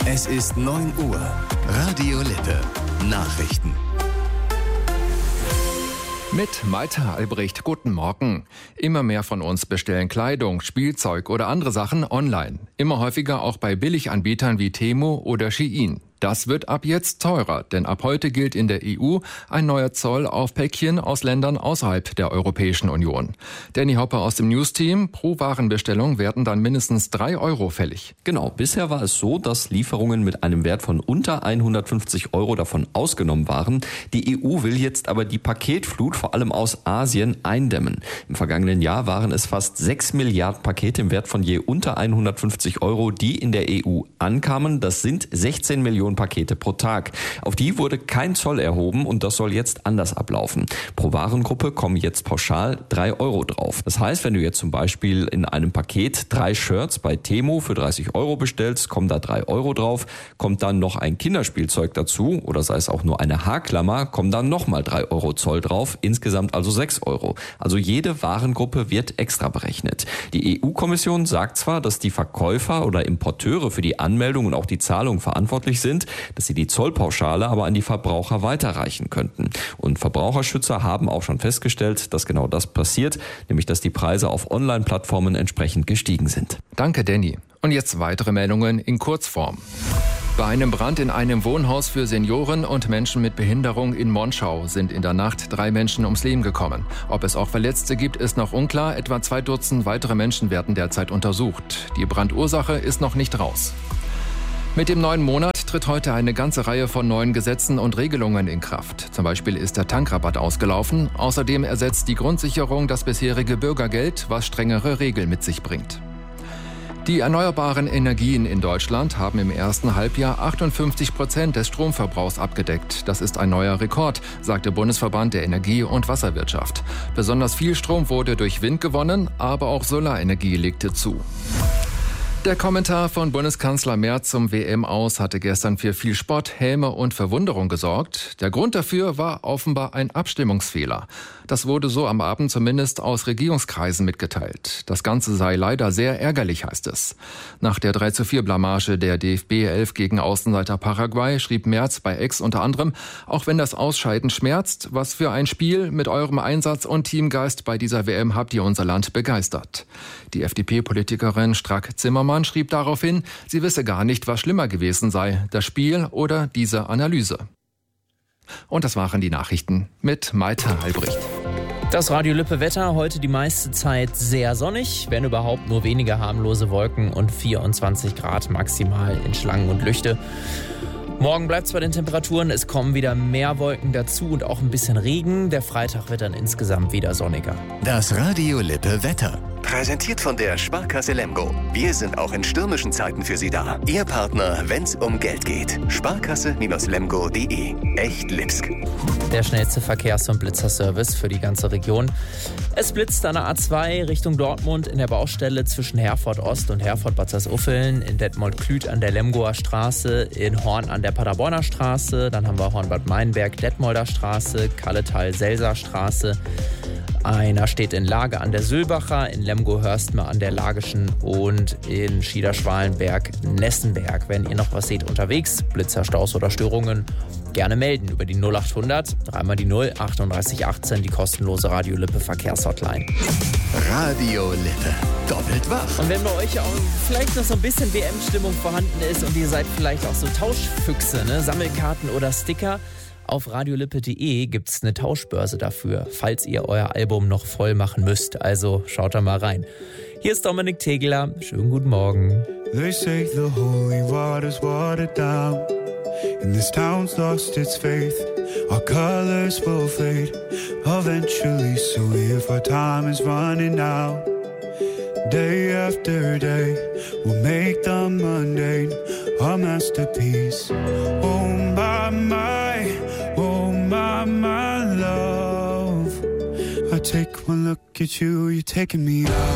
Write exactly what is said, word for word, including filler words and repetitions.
Es ist neun Uhr. Radio Lippe. Nachrichten. Mit Malte Albrecht, guten Morgen. Immer mehr von uns bestellen Kleidung, Spielzeug oder andere Sachen online. Immer häufiger auch bei Billiganbietern wie Temu oder Shein. Das wird ab jetzt teurer, denn ab heute gilt in der E U ein neuer Zoll auf Päckchen aus Ländern außerhalb der Europäischen Union. Danny Hopper aus dem News-Team, pro Warenbestellung werden dann mindestens drei Euro fällig. Genau, bisher war es so, dass Lieferungen mit einem Wert von unter hundertfünfzig Euro davon ausgenommen waren. Die E U will jetzt aber die Paketflut vor allem aus Asien eindämmen. Im vergangenen Jahr waren es fast sechs Milliarden Pakete im Wert von je unter hundertfünfzig Euro, die in der E U ankamen. Das sind sechzehn Millionen Pakete pro Tag. Auf die wurde kein Zoll erhoben und das soll jetzt anders ablaufen. Pro Warengruppe kommen jetzt pauschal drei Euro drauf. Das heißt, wenn du jetzt zum Beispiel in einem Paket drei Shirts bei Temu für dreißig Euro bestellst, kommen da drei Euro drauf. Kommt dann noch ein Kinderspielzeug dazu oder sei es auch nur eine Haarklammer, kommen dann nochmal drei Euro Zoll drauf. Insgesamt also sechs Euro. Also jede Warengruppe wird extra berechnet. Die E U-Kommission sagt zwar, dass die Verkäufer oder Importeure für die Anmeldung und auch die Zahlung verantwortlich sind, dass sie die Zollpauschale aber an die Verbraucher weiterreichen könnten. Und Verbraucherschützer haben auch schon festgestellt, dass genau das passiert, nämlich dass die Preise auf Online-Plattformen entsprechend gestiegen sind. Danke, Danny. Und jetzt weitere Meldungen in Kurzform. Bei einem Brand in einem Wohnhaus für Senioren und Menschen mit Behinderung in Monschau sind in der Nacht drei Menschen ums Leben gekommen. Ob es auch Verletzte gibt, ist noch unklar. Etwa zwei Dutzend weitere Menschen werden derzeit untersucht. Die Brandursache ist noch nicht raus. Mit dem neuen Monat tritt heute eine ganze Reihe von neuen Gesetzen und Regelungen in Kraft. Zum Beispiel ist der Tankrabatt ausgelaufen. Außerdem ersetzt die Grundsicherung das bisherige Bürgergeld, was strengere Regeln mit sich bringt. Die erneuerbaren Energien in Deutschland haben im ersten Halbjahr achtundfünfzig Prozent des Stromverbrauchs abgedeckt. Das ist ein neuer Rekord, sagt der Bundesverband der Energie- und Wasserwirtschaft. Besonders viel Strom wurde durch Wind gewonnen, aber auch Solarenergie legte zu. Der Kommentar von Bundeskanzler Merz zum W M-Aus hatte gestern für viel Spott, Häme und Verwunderung gesorgt. Der Grund dafür war offenbar ein Abstimmungsfehler. Das wurde so am Abend zumindest aus Regierungskreisen mitgeteilt. Das Ganze sei leider sehr ärgerlich, heißt es. Nach der drei zu vier Blamage der D F B elf gegen Außenseiter Paraguay schrieb Merz bei X unter anderem, auch wenn das Ausscheiden schmerzt, was für ein Spiel mit eurem Einsatz und Teamgeist bei dieser W M habt ihr unser Land begeistert. Die F D P-Politikerin Strack-Zimmermann schrieb daraufhin, sie wisse gar nicht, was schlimmer gewesen sei, das Spiel oder diese Analyse. Und das waren die Nachrichten mit Malte Albrecht. Das Radio Lippe Wetter, heute die meiste Zeit sehr sonnig, wenn überhaupt nur wenige harmlose Wolken und vierundzwanzig Grad maximal in Schlangen und Lüchte. Morgen bleibt es bei den Temperaturen, es kommen wieder mehr Wolken dazu und auch ein bisschen Regen. Der Freitag wird dann insgesamt wieder sonniger. Das Radio Lippe Wetter. Präsentiert von der Sparkasse Lemgo. Wir sind auch in stürmischen Zeiten für Sie da. Ihr Partner, wenn's um Geld geht. Sparkasse Lemgo punkt de. Echt Lipsk. Der schnellste Verkehrs- und Blitzerservice für die ganze Region. Es blitzt an der A zwei Richtung Dortmund in der Baustelle zwischen Herford Ost und Herford Bad Salzuffeln, in Detmold-Klüth an der Lemgoer Straße, in Horn an der Paderborner Straße, dann haben wir Horn-Bad Meinberg, Detmolder Straße, Kalletal-Selser Straße. Einer steht in Lage an der Sülbacher, in Lemgo-Hörstmer an der Lageschen und in Schieder-Schwalenberg-Nessenberg. Wenn ihr noch was seht unterwegs, Blitzer, Staus oder Störungen, gerne melden über die null achthundert, dreimal die null, achtunddreißig achtzehn, die kostenlose Radio Lippe Verkehrshotline. Radio Lippe, doppelt wach. Und wenn bei euch auch vielleicht noch so ein bisschen W M-Stimmung vorhanden ist und ihr seid vielleicht auch so Tauschfüchse, ne? Sammelkarten oder Sticker, auf radiolippe punkt de gibt es eine Tauschbörse dafür, falls ihr euer Album noch voll machen müsst. Also schaut da mal rein. Hier ist Dominik Tegeler. Schönen guten Morgen. They say the holy water's watered down, and this town's lost its faith. Our colors will fade eventually, so if our time is running out, day after day, we'll make the mundane a masterpiece. Oh my, my, oh my, my love. I take one look at you, you're taking me out.